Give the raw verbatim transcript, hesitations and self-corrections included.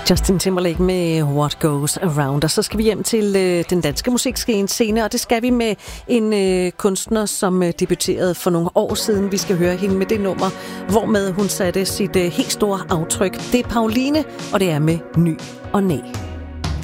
Justin Timberlake med What Goes Around. Og så skal vi hjem til øh, den danske musikscene scene, og det skal vi med en øh, kunstner, som øh, debuterede for nogle år siden. Vi skal høre hende med det nummer, hvormed hun satte sit øh, helt store aftryk. Det er Pauline, og det er med Ny og Næ.